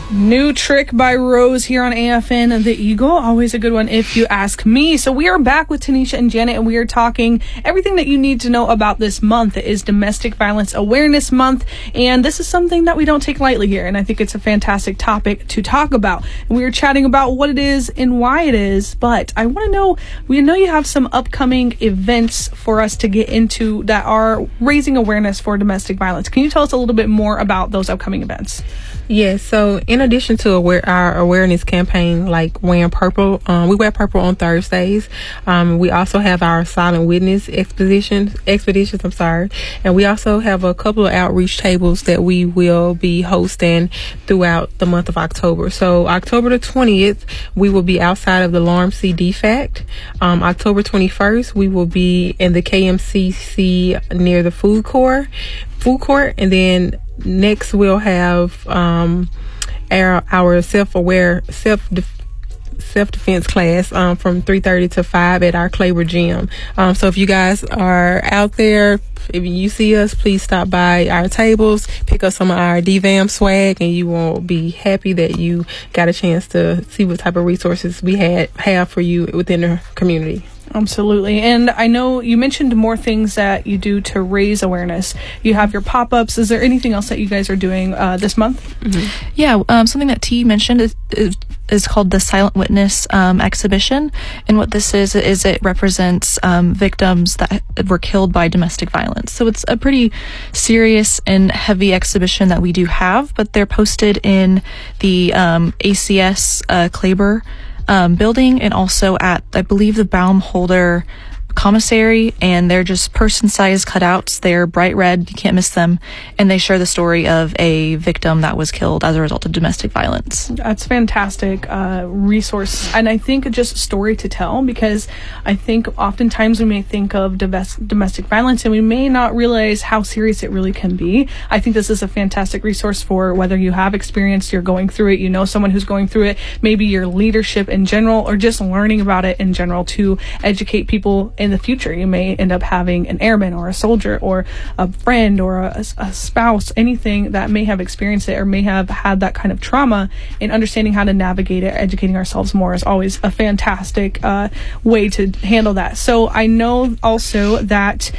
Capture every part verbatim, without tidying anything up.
New trick by Rose here on A F N The Eagle. Always a good one if you ask me. So we are back with Tanisha and Janet, and we are talking everything that you need to know about this month. It is Domestic Violence Awareness Month, and this is something that we don't take lightly here, and I think it's a fantastic topic to talk about. And we are chatting about what it is and why it is, but I want to know, we know you have some upcoming events for us to get into that are raising awareness for domestic violence. Can you tell us a little bit more about those upcoming events? Yes, so in addition to aware, our awareness campaign, like wearing purple, um, we wear purple on Thursdays. Um, we also have our silent witness expeditions, expeditions, I'm sorry. And we also have a couple of outreach tables that we will be hosting throughout the month of October. So October the twentieth, we will be outside of the Lorem C D FACT. Um, October twenty-first, we will be in the K M C C near the food court, food court. And then next we'll have um, our, our self-aware, self self-defense class um, from three thirty to five at our Claver Gym. Um, so if you guys are out there, if you see us, please stop by our tables, pick up some of our D V A M swag, and you will be happy that you got a chance to see what type of resources we had have for you within the community. Absolutely. And I know you mentioned more things that you do to raise awareness. You have your pop-ups. Is there anything else that you guys are doing uh, this month? Mm-hmm. Yeah, um, something that T mentioned is, is, is called the Silent Witness um, exhibition. And what this is, is it represents um, victims that were killed by domestic violence. So it's a pretty serious and heavy exhibition that we do have, but they're posted in the um, A C S uh, Claver Um, building, and also at, I believe, the Baumholder commissary, and they're just person-sized cutouts. They're bright red, you can't miss them, and they share the story of a victim that was killed as a result of domestic violence. That's fantastic uh, resource, and I think just story to tell, because I think oftentimes we may think of domestic domestic violence and we may not realize how serious it really can be. I think this is a fantastic resource for whether you have experienced, you're going through it, you know someone who's going through it, maybe your leadership in general, or just learning about it in general to educate people in the future. You may end up having an airman or a soldier or a friend or a, a spouse, anything that may have experienced it or may have had that kind of trauma, and understanding how to navigate it, educating ourselves more is always a fantastic uh, way to handle that. So I know also that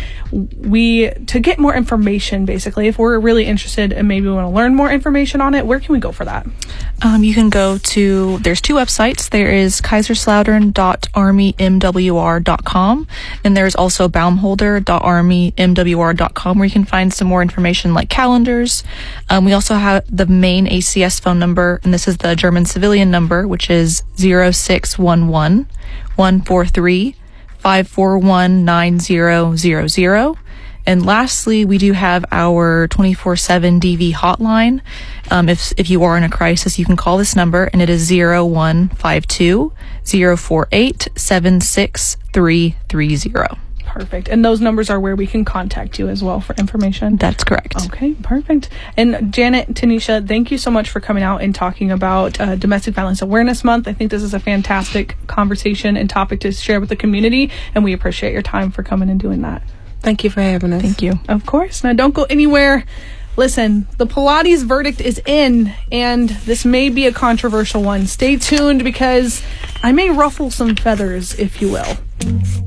we, to get more information, basically, if we're really interested and maybe we want to learn more information on it, where can we go for that? Um, you can go to, there's two websites. There is kaiserslautern dot army m w r dot com, and there's also baumholder dot army m w r dot com, where you can find some more information like calendars. Um, we also have the main A C S phone number, and this is the German civilian number, which is zero six one one, one four three, five four one, nine zero zero zero. And lastly, we do have our twenty-four seven D V hotline. Um, if if you are in a crisis, you can call this number, and it is zero one five two, zero four eight, seven six three three zero. Perfect. And those numbers are where we can contact you as well for information? That's correct. Okay, perfect. And Janet, Tanisha, thank you so much for coming out and talking about uh, Domestic Violence Awareness Month. I think this is a fantastic conversation and topic to share with the community, and we appreciate your time for coming and doing that. Thank you for having us. Thank you. Of course. Now, don't go anywhere. Listen, the Pilates verdict is in, and this may be a controversial one. Stay tuned, because I may ruffle some feathers, if you will.